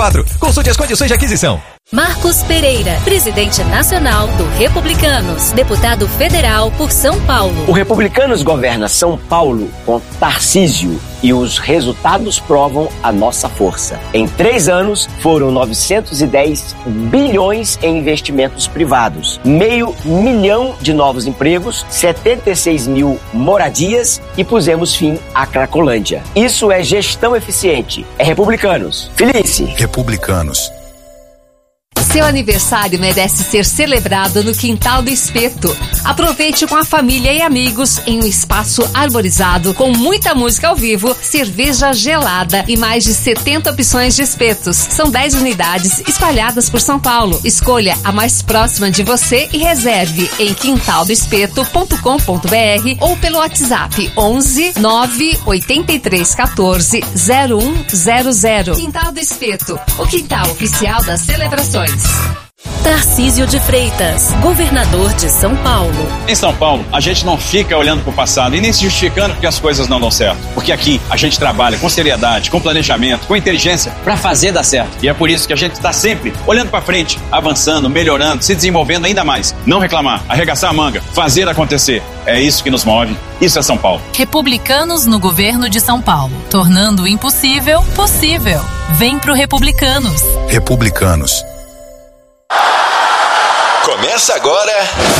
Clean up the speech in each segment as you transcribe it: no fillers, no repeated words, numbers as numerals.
Consulte as condições de aquisição. Marcos Pereira, presidente nacional do Republicanos, deputado federal por São Paulo. O Republicanos governa São Paulo com Tarcísio e os resultados provam a nossa força. Em 3 anos, foram 910 bilhões em investimentos privados, 500 mil de novos empregos, 76 mil moradias e pusemos fim à Cracolândia. Isso é gestão eficiente. É Republicanos. Felice. Republicanos. Seu aniversário merece ser celebrado no Quintal do Espeto. Aproveite com a família e amigos em um espaço arborizado com muita música ao vivo, cerveja gelada e mais de 70 opções de espetos. São 10 unidades espalhadas por São Paulo. Escolha a mais próxima de você e reserve em quintaldoespeto.com.br ou pelo WhatsApp 11 9 83 14 0100. Quintal do Espeto, o quintal oficial das celebrações. Tarcísio de Freitas, governador de São Paulo. Em São Paulo, a gente não fica olhando para o passado e nem se justificando porque as coisas não dão certo. Porque aqui a gente trabalha com seriedade, com planejamento, com inteligência para fazer dar certo. E é por isso que a gente está sempre olhando para frente, avançando, melhorando, se desenvolvendo ainda mais. Não reclamar, arregaçar a manga, fazer acontecer. É isso que nos move. Isso é São Paulo. Republicanos no governo de São Paulo, tornando o impossível possível. Vem pro Republicanos. Republicanos. Começa agora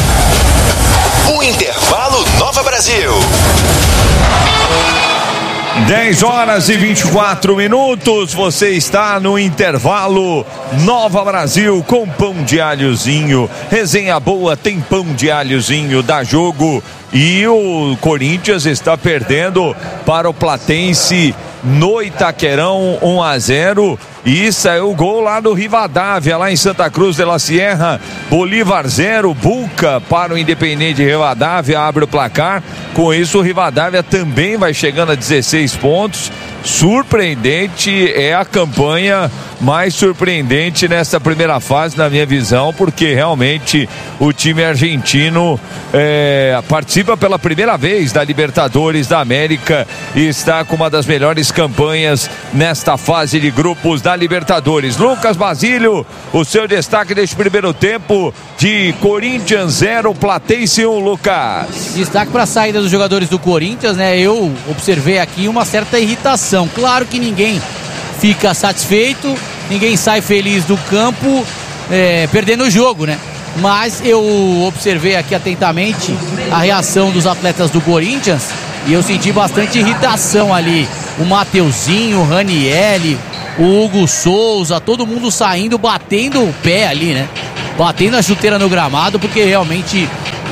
o Intervalo Nova Brasil. 10h24. Você está no Intervalo Nova Brasil com pão de alhozinho. Resenha boa, tem pão de alhozinho, dá jogo. E o Corinthians está perdendo para o Platense no Itaquerão 1-0. E saiu o gol lá do Rivadavia, lá em Santa Cruz de la Sierra. Bolívar 0, Bulca para o Independente Rivadavia, abre o placar. Com isso o Rivadavia também vai chegando a 16 pontos. Surpreendente, é a campanha mais surpreendente nessa primeira fase, na minha visão, porque realmente o time argentino participa pela primeira vez da Libertadores da América e está com uma das melhores campanhas nesta fase de grupos da Libertadores. Lucas Basílio, o seu destaque deste primeiro tempo de Corinthians 0, Platense 1, Lucas. Destaque para a saída dos jogadores do Corinthians, né? Eu observei aqui uma certa irritação. Claro que ninguém fica satisfeito, ninguém sai feliz do campo perdendo o jogo, né? Mas eu observei aqui atentamente a reação dos atletas do Corinthians e eu senti bastante irritação ali. O Mateuzinho, o Ranieri, o Hugo Souza, todo mundo saindo, batendo o pé ali, né? Batendo a chuteira no gramado, porque realmente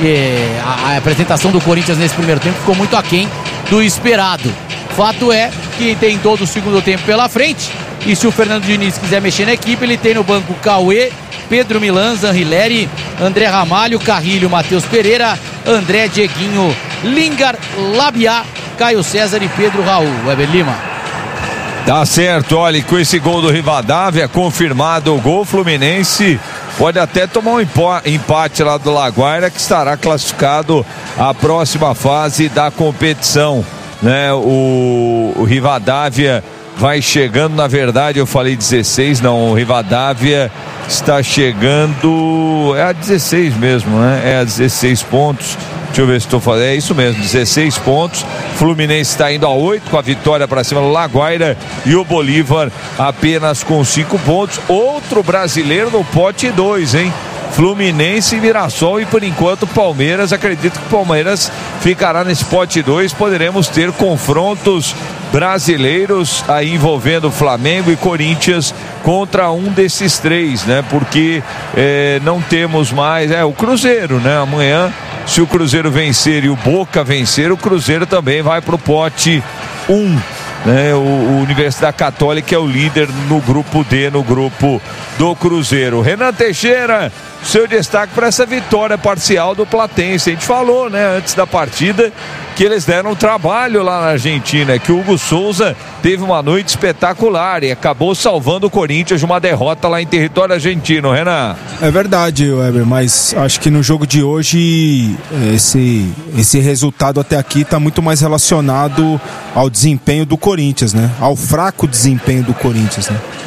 a apresentação do Corinthians nesse primeiro tempo ficou muito aquém do esperado. Fato é que tem todo o segundo tempo pela frente e se o Fernando Diniz quiser mexer na equipe, ele tem no banco Cauê, Pedro Milan, Zanrilleri, André Ramalho, Carrilho, Matheus Pereira, André, Dieguinho, Lingar, Labiá, Caio César e Pedro Raul. Weber Lima. Tá certo, olha, com esse gol do Rivadavia, confirmado o gol, Fluminense pode até tomar um empate lá do Laguaira, que estará classificado à próxima fase da competição, né? O Rivadavia vai chegando, na verdade eu falei 16, não, o Rivadavia está chegando, é a 16 mesmo, né? É a 16 pontos. Deixa eu ver se estou falando. É isso mesmo, 16 pontos. Fluminense está indo a 8 com a vitória para cima do Laguaira. E o Bolívar apenas com 5 pontos. Outro brasileiro no pote 2, hein? Fluminense e Mirassol. E por enquanto Palmeiras. Acredito que o Palmeiras ficará nesse pote 2. Poderemos ter confrontos brasileiros aí envolvendo Flamengo e Corinthians contra um desses três, né? Porque não temos mais o Cruzeiro, né? Amanhã, se o Cruzeiro vencer e o Boca vencer, o Cruzeiro também vai pro pote 1, né? O Universidade Católica é o líder no grupo D, no grupo do Cruzeiro. Renan Teixeira, seu destaque para essa vitória parcial do Platense. A gente falou, né, antes da partida, que eles deram trabalho lá na Argentina, que o Hugo Souza teve uma noite espetacular e acabou salvando o Corinthians de uma derrota lá em território argentino, Renan. É verdade, Weber, mas acho que no jogo de hoje esse resultado até aqui está muito mais relacionado ao desempenho do Corinthians, né? Ao fraco desempenho do Corinthians, né?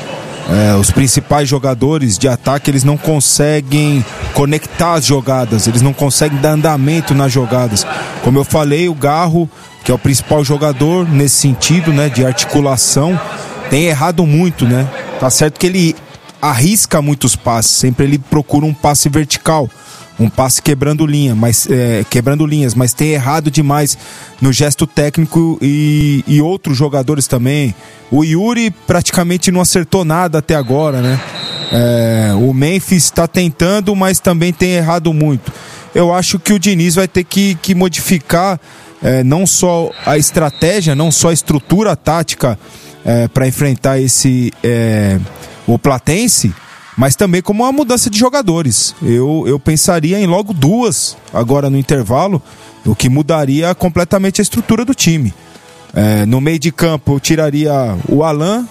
os principais jogadores de ataque, eles não conseguem conectar as jogadas, eles não conseguem dar andamento nas jogadas. Como eu falei, o Garro, que é o principal jogador nesse sentido, né, de articulação, tem errado muito, né? Tá certo que ele arrisca muitos passes, sempre ele procura um passe vertical, um passe quebrando linhas, mas tem errado demais no gesto técnico e outros jogadores também. O Yuri praticamente não acertou nada até agora, né? O Memphis está tentando, mas também tem errado muito. Eu acho que o Diniz vai ter que modificar não só a estratégia, não só a estrutura tática para enfrentar o Platense, mas também como uma mudança de jogadores. Eu pensaria em logo 2 agora no intervalo, o que mudaria completamente a estrutura do time. No meio de campo eu tiraria o Alan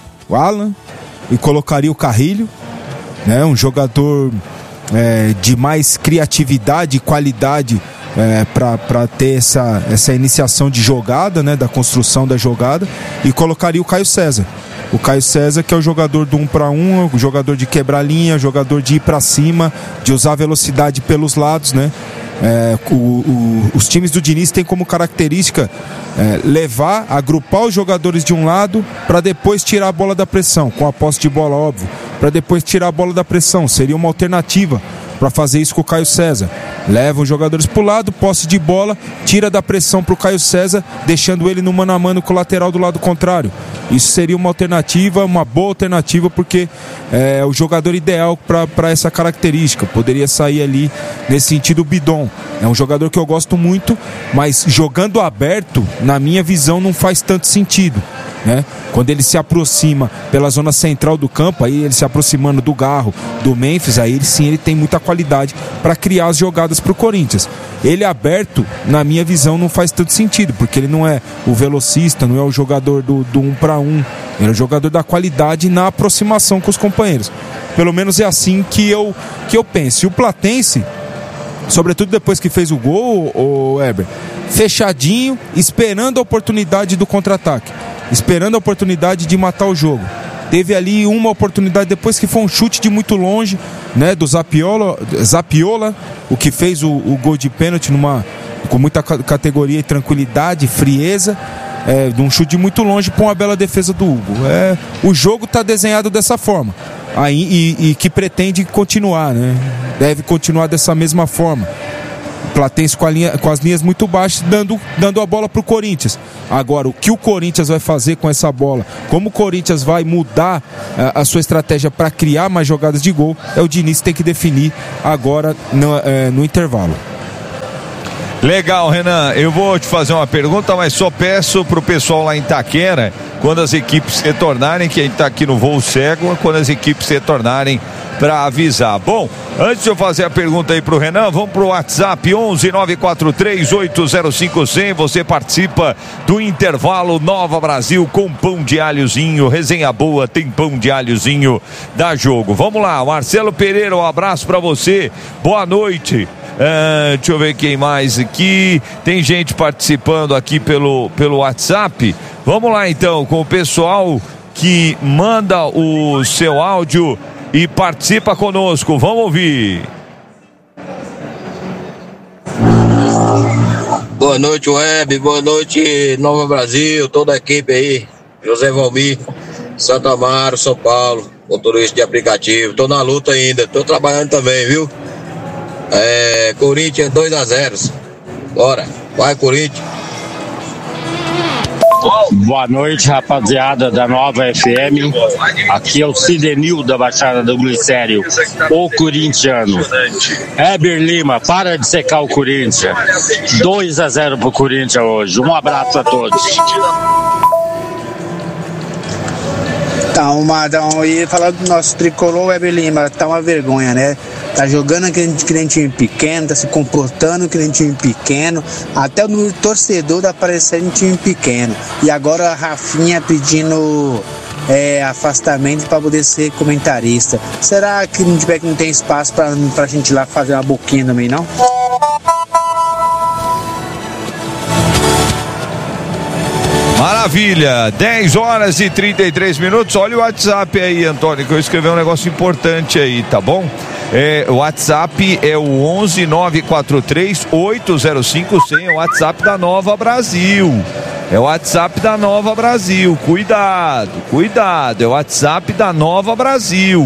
e colocaria o Carrilho, né? Um jogador de mais criatividade e qualidade para ter essa iniciação de jogada, né? Da construção da jogada, e colocaria o Caio César. O Caio César, que é o jogador do 1 para 1, o jogador de quebrar linha, jogador de ir para cima, de usar velocidade pelos lados, né? Os times do Diniz têm como característica agrupar os jogadores de um lado para depois tirar a bola da pressão, com a posse de bola, óbvio, para depois tirar a bola da pressão. Seria uma alternativa para fazer isso com o Caio César. Leva os jogadores para o lado, posse de bola, tira da pressão para o Caio César, deixando ele no mano a mano com o lateral do lado contrário. Isso seria uma alternativa, uma boa alternativa, porque é o jogador ideal para essa característica. Poderia sair ali nesse sentido o Bidon. É um jogador que eu gosto muito, mas jogando aberto, na minha visão, não faz tanto sentido, né? Quando ele se aproxima pela zona central do campo, aí ele se aproximando do Garro, do Memphis, aí sim ele tem muita qualidade para criar as jogadas para o Corinthians. Ele aberto, na minha visão, não faz tanto sentido, porque ele não é o velocista, não é o jogador do 1 para 1, ele é o jogador da qualidade na aproximação com os companheiros. Pelo menos é assim que eu penso. E o Platense, sobretudo depois que fez o gol, o Heber, fechadinho, esperando a oportunidade do contra-ataque, esperando a oportunidade de matar o jogo. Teve ali uma oportunidade depois que foi um chute de muito longe, né, do Zapiola, o que fez o gol de pênalti com muita categoria e tranquilidade, frieza, de um chute de muito longe para uma bela defesa do Hugo. O jogo está desenhado dessa forma, e que pretende continuar, né? Deve continuar dessa mesma forma. Platense com as linhas muito baixas, dando a bola para o Corinthians. Agora, o que o Corinthians vai fazer com essa bola, como o Corinthians vai mudar a sua estratégia para criar mais jogadas de gol, o Diniz tem que definir agora no intervalo. Legal, Renan, eu vou te fazer uma pergunta, mas só peço pro pessoal lá em Itaquera, quando as equipes retornarem, que a gente tá aqui no voo cego, quando as equipes retornarem, para avisar. Bom, antes de eu fazer a pergunta aí pro Renan, vamos pro WhatsApp 11-943-805-100. Você participa do intervalo Nova Brasil com pão de alhozinho, resenha boa, tem pão de alhozinho, dá jogo. Vamos lá, Marcelo Pereira, um abraço para você, boa noite. Deixa eu ver quem mais aqui. Tem gente participando aqui pelo WhatsApp. Vamos lá então com o pessoal que manda o seu áudio e participa conosco. Vamos ouvir. Boa noite, Web. Boa noite, Nova Brasil. Toda a equipe aí. José Valmir, Santo Amaro, São Paulo. Motorista de aplicativo. Tô na luta ainda. Tô trabalhando também, viu? Corinthians 2-0. Bora. Vai, Corinthians. Boa noite, rapaziada da Nova FM. Aqui é o Cidenil da Baixada do Glicério, o corintiano. Heber Lima, para de secar o Corinthians. 2-0 pro Corinthians hoje. Um abraço a todos. Então, e falar do nosso tricolor, Heber Lima, tá uma vergonha, né? Tá jogando que nem time pequeno, tá se comportando que nem time pequeno, até o torcedor tá parecendo um time pequeno. E agora a Rafinha pedindo afastamento para poder ser comentarista. Será que não tem espaço pra gente ir lá fazer uma boquinha também, não? Maravilha, 10 horas e 33 minutos. Olha o WhatsApp aí, Antônio, que eu escrevi um negócio importante aí, tá bom? O WhatsApp é o 11-943-805-100, é o WhatsApp da Nova Brasil. É o WhatsApp da Nova Brasil. Cuidado, é o WhatsApp da Nova Brasil.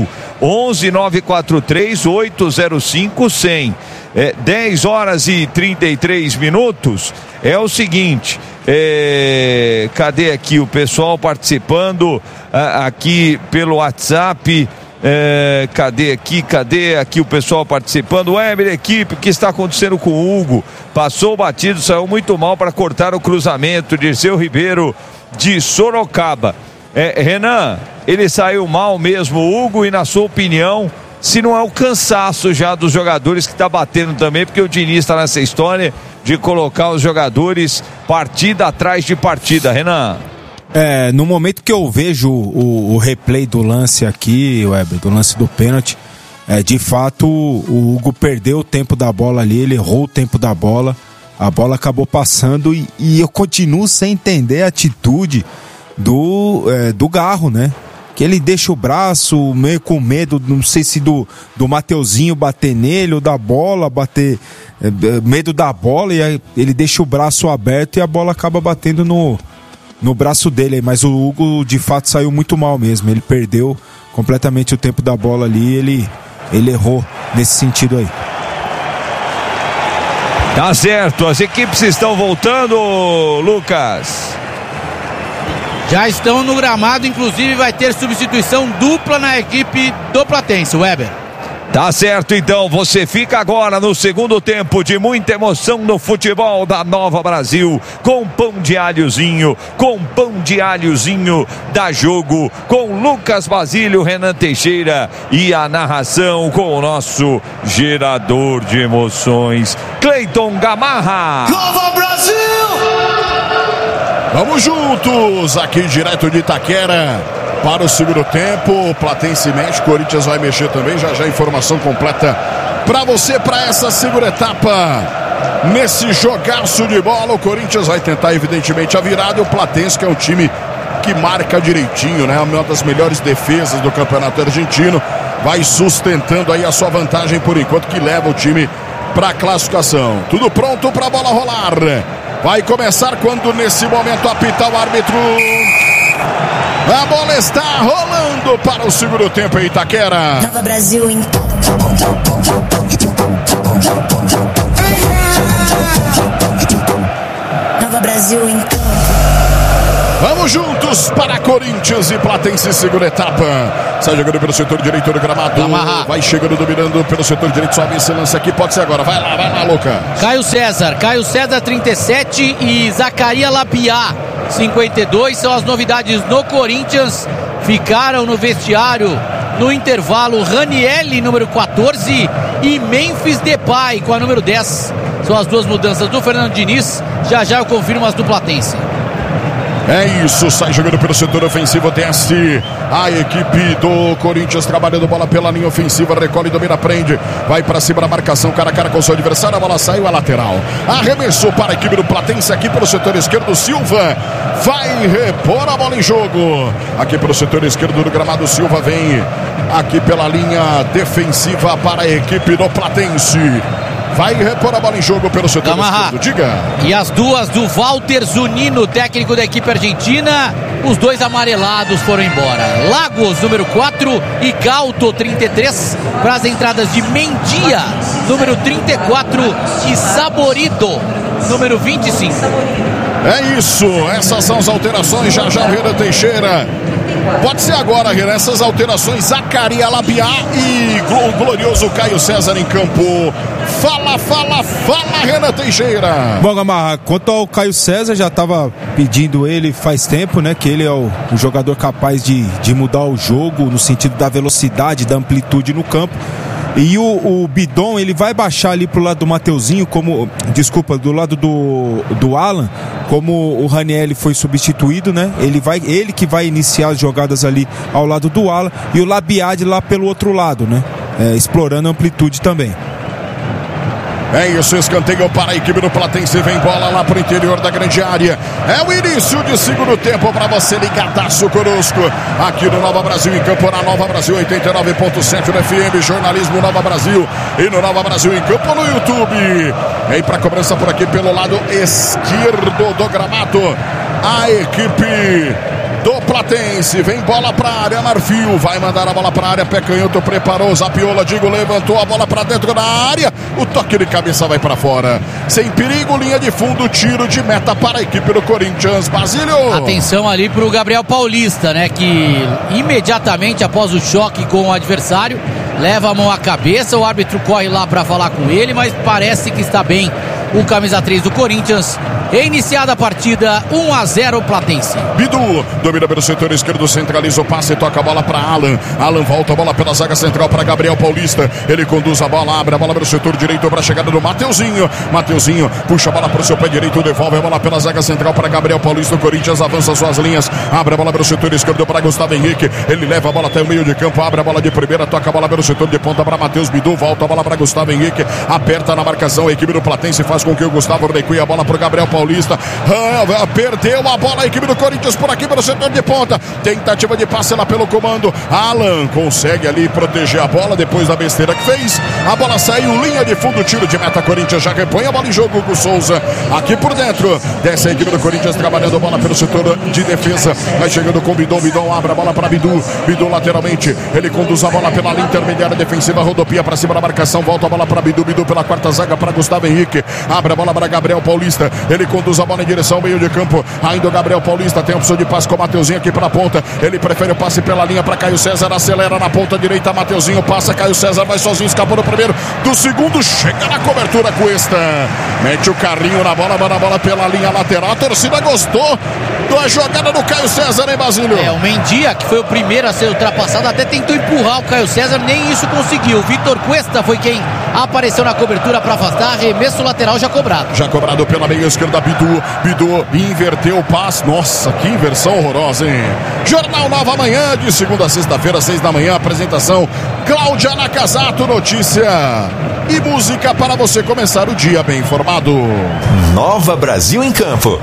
11-943-805-100. 10 horas e 33 minutos. É o seguinte, cadê aqui o pessoal participando aqui pelo WhatsApp? Cadê aqui o pessoal participando? Weber, equipe, o que está acontecendo com o Hugo? Passou o batido, saiu muito mal para cortar o cruzamento. Dirceu Ribeiro de Sorocaba. Renan, ele saiu mal mesmo, Hugo, e na sua opinião, se não é o cansaço já dos jogadores que está batendo também, porque o Diniz está nessa história de colocar os jogadores partida atrás de partida, Renan? No momento que eu vejo o replay do lance aqui, Weber, do lance do pênalti, de fato o Hugo perdeu o tempo da bola ali, ele errou o tempo da bola, a bola acabou passando e eu continuo sem entender a atitude do Garro, né? Que ele deixa o braço meio com medo, não sei se do Mateuzinho bater nele ou da bola bater, medo da bola, e aí ele deixa o braço aberto e a bola acaba batendo no braço dele, mas o Hugo de fato saiu muito mal mesmo, ele perdeu completamente o tempo da bola ali, ele errou nesse sentido aí. Tá certo, as equipes estão voltando, Lucas. Já estão no gramado, inclusive vai ter substituição dupla na equipe do Platense, Weber. Tá certo, então, você fica agora no segundo tempo de muita emoção no futebol da Nova Brasil, com pão de alhozinho, da Jogo, com Lucas Basílio, Renan Teixeira e a narração com o nosso gerador de emoções, Cleiton Gamarra. Nova Brasil! Vamos juntos, aqui direto de Itaquera, para o segundo tempo. Platense mexe, Corinthians vai mexer também. Já já informação completa para você para essa segunda etapa. Nesse jogaço de bola, o Corinthians vai tentar evidentemente a virada, e o Platense, que é um time que marca direitinho, né? Uma das melhores defesas do campeonato argentino, vai sustentando aí a sua vantagem por enquanto, que leva o time para a classificação. Tudo pronto para a bola rolar. Vai começar quando nesse momento apitar o árbitro. A bola está rolando para o segundo tempo em Itaquera. Nova Brasil em... Nova Brasil em... Vamos juntos para Corinthians e Platense, segunda etapa. Sai jogando pelo setor direito do gramado. Vai chegando, dominando pelo setor direito. Sobe esse lance aqui, pode ser agora. Vai lá, Lucas. Caio César 37 e Zacarias Labiá 52 são as novidades no Corinthians. Ficaram no vestiário no intervalo Ranielli, número 14, e Memphis Depay com a número 10. São as duas mudanças do Fernando Diniz. Já eu confirmo as do Platense. É isso, sai jogando pelo setor ofensivo, desce a equipe do Corinthians, trabalhando bola pela linha ofensiva, recolhe, domina, prende, vai para cima da marcação, cara a cara com o seu adversário, a bola saiu, a lateral. Arremessou para a equipe do Platense aqui pelo setor esquerdo, Silva vai repor a bola em jogo. Aqui pelo setor esquerdo do gramado, Silva vem aqui pela linha defensiva para a equipe do Platense. Vai repor a bola em jogo pelo setor esquerdo, diga. E as duas do Walter Zunino, técnico da equipe argentina, os dois amarelados foram embora. Lagos, número 4, e Galto, 33, para as entradas de Mendia, número 34, e Saborito, número 25. É isso, essas são as alterações. Já o Renan Teixeira. Pode ser agora, Renan, essas alterações. Zacarias Labiá e o glorioso Caio César em campo. Fala, Renan Teixeira. Bom, Gamarra, quanto ao Caio César, já estava pedindo ele faz tempo, né? Que ele é o jogador capaz de mudar o jogo no sentido da velocidade, da amplitude no campo. E o Bidon, ele vai baixar ali pro lado do Mateuzinho, do lado do Alan, como o Ranielli foi substituído, né? Ele que vai iniciar as jogadas ali ao lado do Alan, e o Labiad lá pelo outro lado, né? Explorando a amplitude também. É isso, escanteio para a equipe do Platense. Vem bola lá pro interior da grande área. É o início de segundo tempo para você ligadaço conosco. Aqui no Nova Brasil, em campo na Nova Brasil 89.7 no FM, jornalismo Nova Brasil. E no Nova Brasil em campo no YouTube. Vem para cobrança por aqui pelo lado esquerdo do gramado. A equipe do Platense, vem bola pra área, Marfil, vai mandar a bola pra área, pé canhoto, preparou, Zapiola, Digo, levantou a bola pra dentro da área, o toque de cabeça vai pra fora, sem perigo, linha de fundo, tiro de meta para a equipe do Corinthians. Basílio. Atenção ali pro Gabriel Paulista, né, que imediatamente após o choque com o adversário, leva a mão à cabeça, o árbitro corre lá pra falar com ele, mas parece que está bem o camisa 3 do Corinthians. É iniciada a partida, 1-0 Platense. Bidu domina pelo setor esquerdo, centraliza o passe e toca a bola para Alan. Alan volta a bola pela zaga central para Gabriel Paulista. Ele conduz a bola, abre a bola pelo setor direito para a chegada do Mateuzinho. Mateuzinho puxa a bola para o seu pé direito, devolve a bola pela zaga central para Gabriel Paulista. O Corinthians avança suas linhas, abre a bola pelo setor esquerdo para Gustavo Henrique. Ele leva a bola até o meio de campo, abre a bola de primeira, toca a bola pelo setor de ponta para Matheus Bidu. Volta a bola para Gustavo Henrique, aperta na marcação. A equipe do Platense faz com que o Gustavo recue a bola para o Gabriel Paulista. Perdeu a bola a equipe do Corinthians por aqui pelo setor de ponta. Tentativa de passe lá pelo comando. Alan consegue ali proteger a bola depois da besteira que fez. A bola saiu, linha de fundo, tiro de meta. Corinthians já repõe a bola em jogo. Hugo Souza aqui por dentro. Desce a equipe do Corinthians trabalhando a bola pelo setor de defesa. Vai chegando com o Bidon. Bidon abre a bola para Bidu. Bidu lateralmente. Ele conduz a bola pela linha intermediária defensiva. Rodopia para cima da marcação. Volta a bola para Bidu. Bidu pela quarta zaga para Gustavo Henrique. Abre a bola para Gabriel Paulista. Ele conduz a bola em direção ao meio de campo. Ainda o Gabriel Paulista tem a opção de passe com o Mateuzinho aqui para a ponta. Ele prefere o passe pela linha para Caio César. Acelera na ponta direita. Mateuzinho passa. Caio César vai sozinho. Escapou no primeiro. Do segundo. Chega na cobertura Cuesta. Mete o carrinho na bola. Manda a bola pela linha lateral. A torcida gostou da jogada do Caio César, hein, Basílio? O Mendia, que foi o primeiro a ser ultrapassado, até tentou empurrar o Caio César. Nem isso conseguiu. O Vitor Cuesta foi quem apareceu na cobertura para afastar. Arremesso lateral já cobrado. Já cobrado pela meia esquerda. Bidu. Bidu inverteu o passe. Nossa, que inversão horrorosa, hein? Jornal Nova Manhã, de segunda a sexta-feira, 6 da manhã. Apresentação Cláudia Nakazato. Notícia e música para você começar o dia bem informado. Nova Brasil em campo.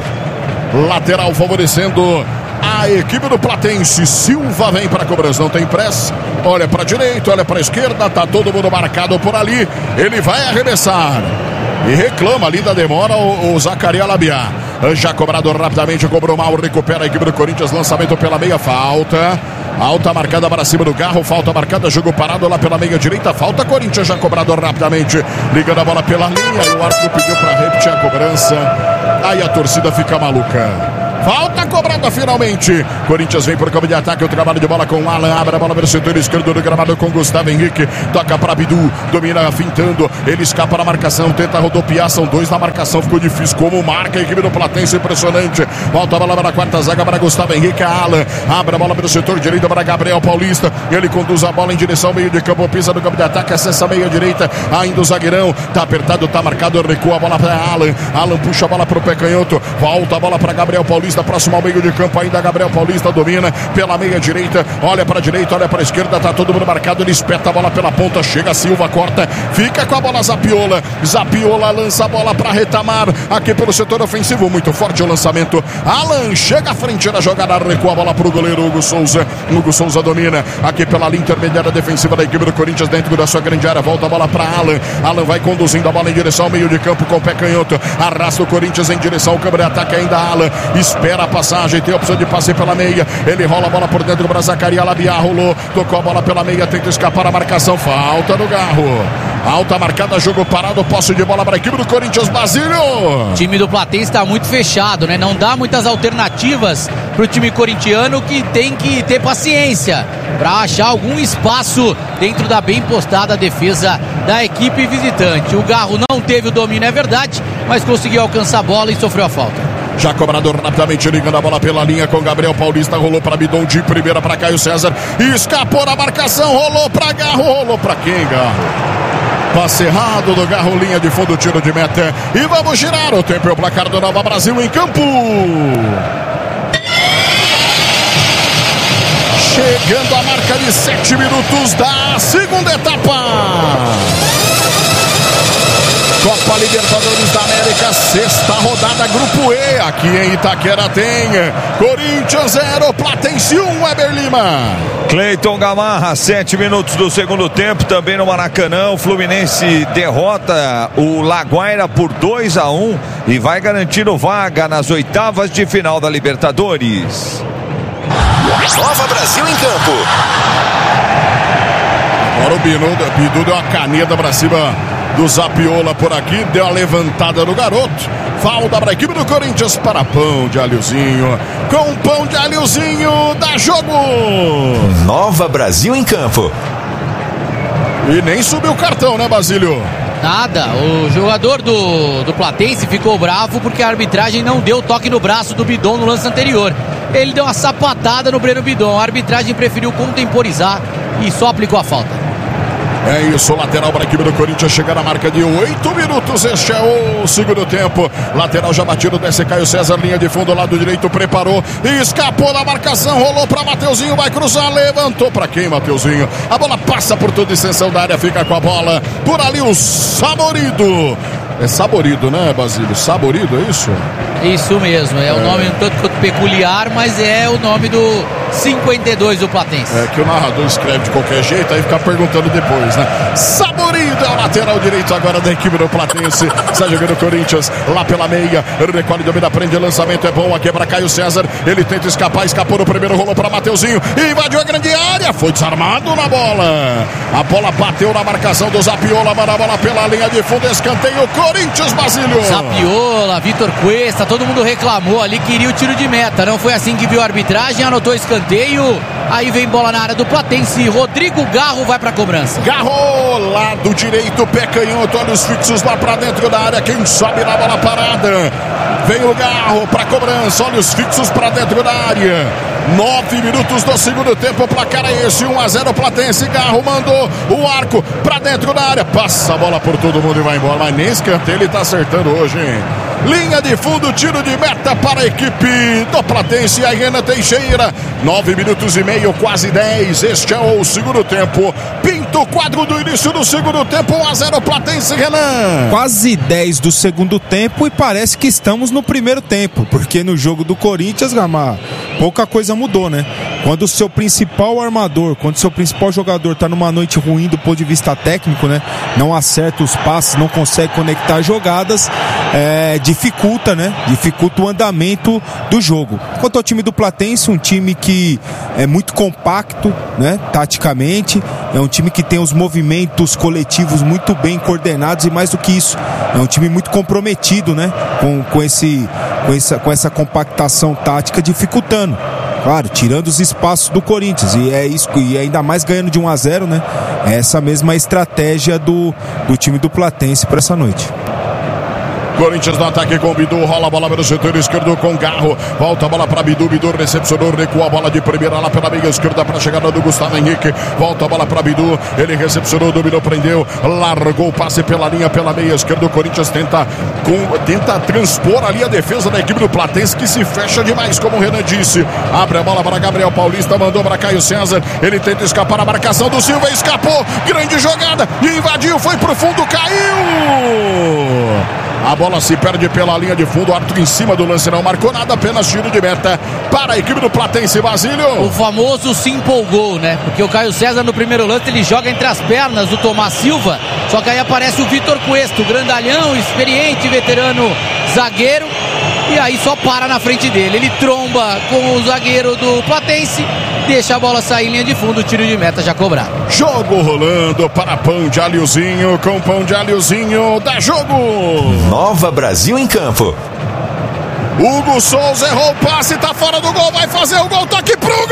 Lateral favorecendo a equipe do Platense. Silva vem para a cobrança, não tem pressa. Olha para a direita, olha para a esquerda. Tá todo mundo marcado por ali. Ele vai arremessar. E reclama ali da demora o Zacaria Labiá. Já cobrado rapidamente, cobrou mal, recupera a equipe do Corinthians. Lançamento pela meia, falta. Alta marcada para cima do Garro, falta marcada, jogo parado lá pela meia direita. Falta Corinthians, já cobrado rapidamente. Ligando a bola pela linha e o árbitro pediu para repetir a cobrança. Aí a torcida fica maluca. Falta cobrada finalmente. Corinthians vem por campo de ataque. O trabalho de bola com o Alan. Abre a bola pelo setor esquerdo do gramado com Gustavo Henrique. Toca para Bidu. Domina fintando. Ele escapa na marcação. Tenta rodopiar. São dois na marcação. Ficou difícil. Como marca a equipe do Platense. Impressionante. Volta a bola para a quarta zaga para Gustavo Henrique. Alan. Abre a bola pelo setor direito para Gabriel Paulista. Ele conduz a bola em direção ao meio de campo. Pisa no campo de ataque. Acessa a meia direita. Ainda o zagueirão. Tá apertado. Tá marcado. Recua a bola para Alan. Alan puxa a bola para o pé canhoto. Volta a bola para Gabriel Paulista. Próximo ao meio de campo, ainda Gabriel Paulista domina pela meia direita, olha para a direita, olha para a esquerda, tá todo mundo marcado, ele espeta a bola pela ponta, chega Silva, corta, fica com a bola Zapiola, Zapiola lança a bola para Retamar, aqui pelo setor ofensivo, muito forte o lançamento, Alan chega à frente na jogada, recua a bola para o goleiro Hugo Souza domina, aqui pela linha intermediária defensiva da equipe do Corinthians, dentro da sua grande área, volta a bola para Alan vai conduzindo a bola em direção ao meio de campo com o pé canhoto, arrasta o Corinthians em direção ao campo de ataque, ainda Alan, espera a passagem, tem a opção de passe pela meia, ele rola a bola por dentro para Zacaria Labiá, rolou, tocou a bola pela meia, tenta escapar a marcação, falta no Garro, alta marcada, jogo parado, posse de bola para a equipe do Corinthians. Basílio! O time do Platense está muito fechado, né? Não dá muitas alternativas para o time corintiano, que tem que ter paciência para achar algum espaço dentro da bem postada defesa da equipe visitante. O Garro não teve o domínio, é verdade, mas conseguiu alcançar a bola e sofreu a falta. Já cobrado rapidamente, ligando a bola pela linha com Gabriel Paulista, rolou para Bidon de primeira para Caio César, escapou na marcação, rolou para Garro, rolou para quem, Garro? Passe errado do Garro, linha de fundo, tiro de meta, e vamos girar o tempo e o placar do Nova Brasil em campo. Chegando a marca de 7 minutos da segunda etapa. Copa Libertadores da América, sexta rodada, Grupo E. Aqui em Itaquera tem Corinthians 0, Platense 1, Weber Lima. Cleiton Gamarra, 7 minutos do segundo tempo, também no Maracanã. O Fluminense derrota o Laguaira por 2-1 e vai garantindo vaga nas oitavas de final da Libertadores. Nova Brasil em campo. Agora o Bidu deu uma caneta pra cima do Zapiola por aqui, deu a levantada no garoto. Falta para a equipe do Corinthians para pão de alhozinho. Com pão de alhozinho, dá jogo. Nova Brasil em campo. E nem subiu o cartão, né, Basílio? Nada, o jogador do Platense ficou bravo porque a arbitragem não deu toque no braço do Bidon no lance anterior. Ele deu uma sapatada no Breno Bidon, a arbitragem preferiu contemporizar e só aplicou a falta. É isso, lateral para a equipe do Corinthians, chega na marca de 8 minutos, este é o segundo tempo. Lateral já batido, desce Caio César, linha de fundo, lado direito, preparou, escapou da marcação, rolou para Mateuzinho, vai cruzar, levantou para quem, Mateuzinho? A bola passa por toda a extensão da área, fica com a bola, por ali o Saborido. É Saborido, né, Basílio? Saborido, é isso? Isso mesmo, é um nome um tanto quanto peculiar, mas é o nome do 52 do Platense. É que o narrador escreve de qualquer jeito, aí fica perguntando depois, né? Saborido é o lateral direito agora da equipe do Platense. Está jogando o Corinthians lá pela meia. Recolhe, domina, prende, lançamento é bom. Aqui é para Caio César. Ele tenta escapar, escapou no primeiro, rolou para Mateuzinho. Invadiu a grande área, foi desarmado na bola. A bola bateu na marcação do Zapiola, manda a bola pela linha de fundo, escanteio Corinthians, Basílio. Zapiola, Vitor Cuesta, todo mundo reclamou ali, queria o tiro de meta. Não foi assim que viu a arbitragem, anotou escanteio. Aí vem bola na área do Platense. Rodrigo Garro vai pra cobrança. Garro, lado direito, pé canhoto, olhos fixos lá pra dentro da área. Quem sobe na bola parada? Vem o Garro pra cobrança, olhos fixos pra dentro da área. 9 minutos do segundo tempo, o placar é esse, 1-0 Platense. Garro mandou o arco pra dentro da área, passa a bola por todo mundo e vai embora, mas nem escanteio ele tá acertando hoje, hein? Linha de fundo, tiro de meta para a equipe do Platense, a Renan Teixeira. 9 minutos e meio, quase 10, este é o segundo tempo. Pinta o quadro do início do segundo tempo, 1-0 Platense, Renan. Quase 10 do segundo tempo e parece que estamos no primeiro tempo, porque no jogo do Corinthians, Gamar, pouca coisa mudou, né? Quando o seu principal armador, quando o seu principal jogador tá numa noite ruim do ponto de vista técnico, né? Não acerta os passes, não consegue conectar jogadas, dificulta, né? Dificulta o andamento do jogo. Quanto ao time do Platense, um time que é muito compacto, né? Taticamente, é um time que tem os movimentos coletivos muito bem coordenados e mais do que isso, é um time muito comprometido, né? Com essa compactação tática, dificultando. Claro, tirando os espaços do Corinthians, e é isso, e ainda mais ganhando de 1-0, né? É essa mesma estratégia do time do Platense para essa noite. Corinthians no ataque com o Bidu, rola a bola pelo setor esquerdo com Garro, volta a bola para Bidu, Bidu recepcionou, recua a bola de primeira lá pela meia esquerda para a chegada do Gustavo Henrique, volta a bola para Bidu, ele recepcionou, dominou, prendeu, largou o passe pela linha, pela meia esquerda. O Corinthians tenta transpor ali a defesa da equipe do Platense, que se fecha demais, como o Renan disse. Abre a bola para Gabriel Paulista, mandou para Caio César, ele tenta escapar a marcação do Silva, escapou, grande jogada, invadiu, foi pro fundo, caiu! A bola se perde pela linha de fundo, o árbitro em cima do lance não marcou nada, apenas tiro de meta para a equipe do Platense, Basílio. O famoso se empolgou, né? Porque o Caio César no primeiro lance ele joga entre as pernas do Tomás Silva, só que aí aparece o Vitor Cuesta, o grandalhão, experiente, veterano zagueiro, e aí só para na frente dele. Ele tromba com o zagueiro do Platense, deixa a bola sair em linha de fundo, tiro de meta já cobrado. Jogo rolando para Pão de Alhozinho, com Pão de Alhozinho, dá jogo! Nova Brasil em campo. Hugo Souza errou o passe, tá fora do gol, vai fazer o gol, toque pro